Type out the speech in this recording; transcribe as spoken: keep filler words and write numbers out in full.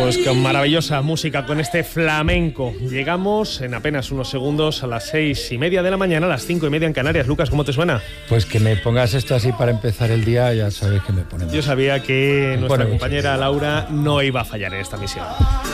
Pues con maravillosa música, con este flamenco. Llegamos en apenas unos segundos a las seis y media de la mañana, a las cinco y media en Canarias. Lucas, ¿cómo te suena? Pues que me pongas esto así para empezar el día, ya sabes que me pone. Yo sabía que me nuestra pone compañera mucho. Laura no iba a fallar en esta misión.